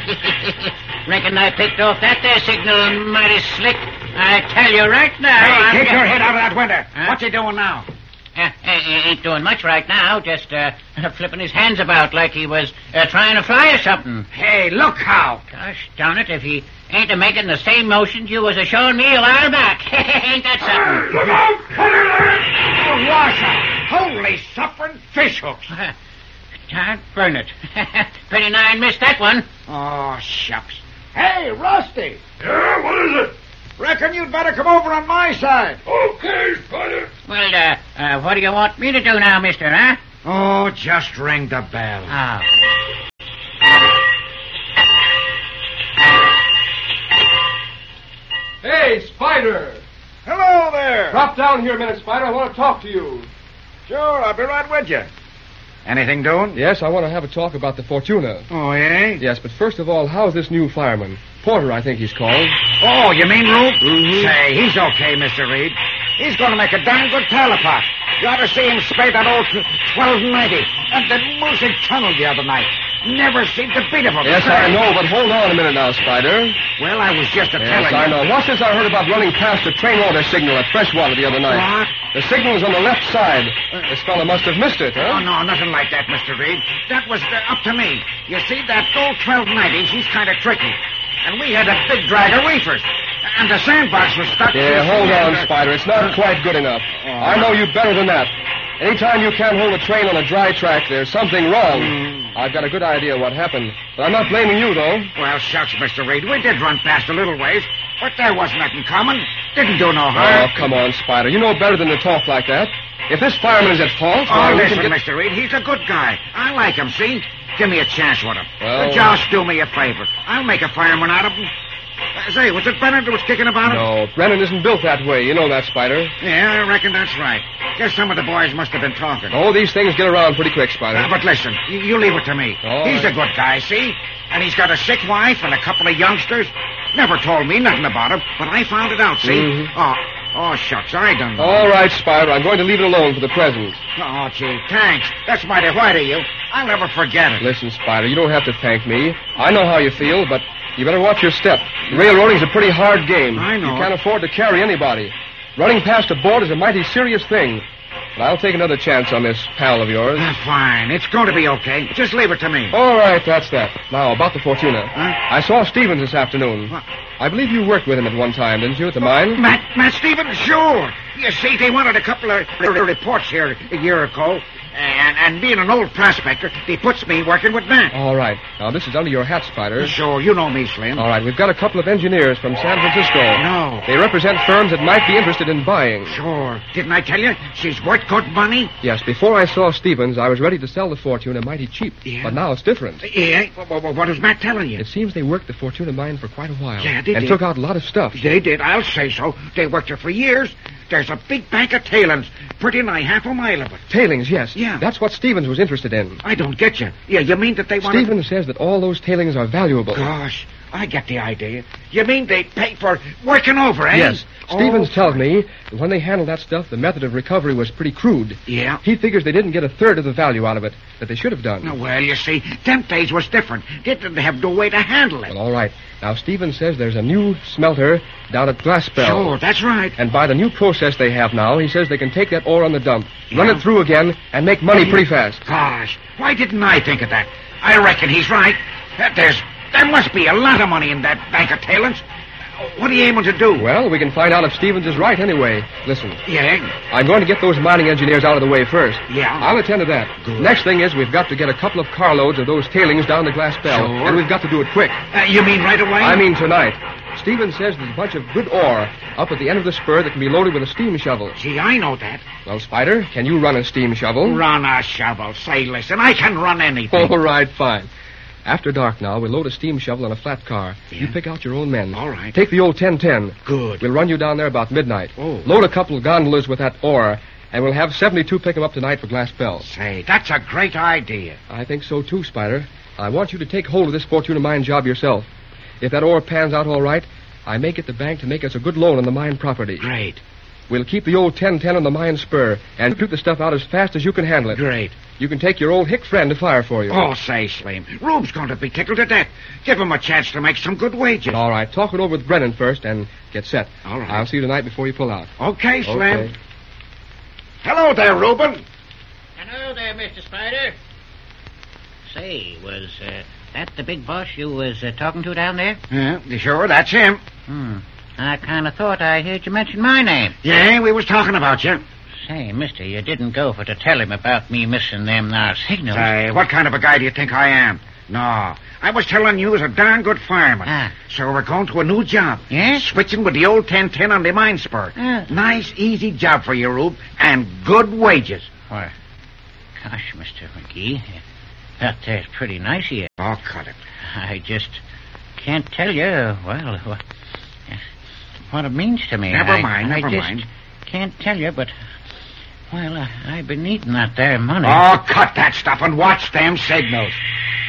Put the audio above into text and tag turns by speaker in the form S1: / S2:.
S1: Reckon I picked off that there signal mighty slick. I tell you right now.
S2: Hey, take your head out of that window. Huh? What's he doing now?
S1: Ain't doing much right now. Just flipping his hands about like he was trying to fly or something.
S2: Hey, look how.
S1: Gosh darn it, if he ain't a-making the same motions you was a-showing me a while back. Ain't that something?
S2: Look out! Cutter there! Oh, washout! Holy suffering fish hooks!
S1: God burn it. Pretty nigh missed that one.
S2: Oh, shucks. Hey, Rusty!
S3: Yeah, what is it?
S2: Reckon you'd better come over on my side.
S3: Okay, Spider.
S1: Well, what do you want me to do now, mister, huh?
S2: Oh, just ring the bell.
S1: Oh.
S4: Hey, Spider!
S2: Hello there.
S4: Drop down here a minute, Spider. I want to talk to you.
S2: Sure, I'll be right with you. Anything doing?
S4: Yes, I want to have a talk about the Fortuna.
S2: Oh, yeah?
S4: Yes, but first of all, how's this new fireman? Porter, I think he's called.
S2: Oh, you mean Rube?
S4: Mm-hmm.
S2: Say, he's okay, Mr. Reed. He's going to make a darn good telepot. You ought to see him spray that old 1290 and the Moosey Tunnel the other night. Never seemed to beat him.
S4: Yes, I know, but hold on a minute now, Spider.
S2: Well, I was just telling you.
S4: Yes, I know. What's this I heard about running past a train order signal at Freshwater the other night?
S2: What?
S4: The signal is on the left side. This fellow must have missed it, huh?
S2: Oh, no, nothing like that, Mr. Reed. That was up to me. You see, that old 1290, she's kind of tricky. And we had a big drag of reefers. And the sandbox was stuck...
S4: Yeah, hold on, Spider. It's not quite good enough. I know you better than that. Anytime you can't hold a train on a dry track, there's something wrong. I've got a good idea what happened. But I'm not blaming you, though.
S2: Well, shucks, Mr. Reed. We did run past a little ways, but there wasn't nothing coming. Didn't do no harm.
S4: Oh, come on, Spider. You know better than to talk like that. If this fireman is at fault...
S2: Oh, listen, Mr. Reed. He's a good guy. I like him, see? Give me a chance with him.
S4: Well...
S2: Just do me a favor. I'll make a fireman out of him. Say, was it Brennan that was kicking about it?
S4: No, Brennan isn't built that way. You know that, Spider.
S2: Yeah, I reckon that's right. Guess some of the boys must have been talking.
S4: Oh, these things get around pretty quick, Spider.
S2: But listen, you leave it to me.
S4: All
S2: He's
S4: right.
S2: a good guy, see? And he's got a sick wife and a couple of youngsters. Never told me nothing about him, but I found it out, see?
S4: Mm-hmm.
S2: Oh, shucks, I done know.
S4: All right, Spider. I'm going to leave it alone for the present.
S2: Oh, gee, thanks. That's mighty white of you. I'll never forget it.
S4: Listen, Spider, you don't have to thank me. I know how you feel, but you better watch your step. Railroading's a pretty hard game.
S2: I know.
S4: You can't afford to carry anybody. Running past a board is a mighty serious thing. But I'll take another chance on this pal of yours.
S2: Fine. It's going to be okay. Just leave it to me.
S4: All right, that's that. Now, about the Fortuna.
S2: Huh?
S4: I saw Stevens this afternoon.
S2: What?
S4: I believe you worked with him at one time, didn't you, at the mine?
S2: Matt Stevens, sure. You see, they wanted a couple of reports here a year ago. And being an old prospector, they puts me working with Matt.
S4: All right. Now, this is under your hat, Spider.
S2: Sure, you know me, Slim.
S4: All right, we've got a couple of engineers from San Francisco.
S2: No.
S4: They represent firms that might be interested in buying.
S2: Sure. Didn't I tell you? She's worth good money.
S4: Yes, before I saw Stevens, I was ready to sell the Fortuna mighty cheap.
S2: Yeah.
S4: But now it's different.
S2: Yeah? What is Matt telling you?
S4: It seems they worked the Fortuna mine for quite a while.
S2: Yeah, they
S4: and
S2: did.
S4: took out a lot of stuff.
S2: They did. I'll say so. They worked it for years. There's a big bank of tailings, pretty nigh half a mile of it.
S4: Tailings, yes.
S2: Yeah.
S4: That's what Stevens was interested in.
S2: I don't get you. Yeah, you mean that they want...
S4: Stevens says that all those tailings are valuable.
S2: Gosh, I get the idea. You mean they pay for working over, eh?
S4: Yes. Stevens
S2: Oh.
S4: tells me that when they handled that stuff, the method of recovery was pretty crude.
S2: Yeah?
S4: He figures they didn't get a third of the value out of it that they should have done.
S2: No, well, you see, them days was different. They didn't have no way to handle it.
S4: Well, all right. Now, Stevens says there's a new smelter down at Glassbell.
S2: Sure, that's right.
S4: And by the new process they have now, he says they can take that ore on the dump, run
S2: Yeah.
S4: it through again, and make money pretty fast.
S2: Gosh, why didn't I think of that? I reckon he's right. There must be a lot of money in that bank of tailings. What are you aiming to do?
S4: Well, we can find out if Stevens is right anyway. Listen,
S2: Yeah?
S4: I'm going to get those mining engineers out of the way first.
S2: Yeah?
S4: I'll attend to that.
S2: Good.
S4: Next thing is we've got to get a couple of carloads of those tailings down to Glassbell.
S2: Sure.
S4: And we've got to do it quick.
S2: You mean right away?
S4: I mean tonight. Stevens says there's a bunch of good ore up at the end of the spur that can be loaded with a steam shovel.
S2: Gee, I know that.
S4: Well, Spider, can you run a steam shovel?
S2: Run a shovel. Say, listen, I can run anything.
S4: All right, fine. After dark now, we'll load a steam shovel on a flat car.
S2: Yeah.
S4: You pick out your own men.
S2: All right.
S4: Take the old 1010.
S2: Good.
S4: We'll run you down there about midnight.
S2: Oh.
S4: Load a couple of gondolas with that ore, and we'll have 72 pick them up tonight for Glassbell.
S2: Say, that's a great idea.
S4: I think so, too, Spider. I want you to take hold of this Fortuna mine job yourself. If that ore pans out all right, I may get the bank to make us a good loan on the mine property.
S2: Great.
S4: We'll keep the old 1010 on the mine spur and shoot the stuff out as fast as you can handle it.
S2: Great.
S4: You can take your old hick friend to fire for you.
S2: Oh, say, Slim, Rube's going to be tickled to death. Give him a chance to make some good wages.
S4: All right, talk it over with Brennan first and get set.
S2: All right.
S4: I'll see you tonight before you pull out.
S2: Okay, Slim.
S4: Okay.
S2: Hello there, Reuben.
S1: Hello there, Mr. Spider. Say, was that the big boss you was talking to down there?
S2: Yeah, sure, that's him.
S1: I kind of thought I heard you mention my name.
S2: Yeah, we was talking about you.
S1: Say, mister, you didn't go for to tell him about me missing them there signals.
S2: Say, what kind of a guy do you think I am? No, I was telling you as a darn good fireman. So we're going to a new job.
S1: Yes?
S2: Switching with the old 1010 on the mine spur. Nice, easy job for you, Rube, and good wages.
S1: Why, gosh, Mr. McGee, that there's pretty nice of you.
S2: Oh, cut it.
S1: I just can't tell you, well, what it means to me.
S2: Never mind.
S1: I just can't tell you, but, well, I've been needing that there money.
S2: Oh, cut that stuff and watch them signals.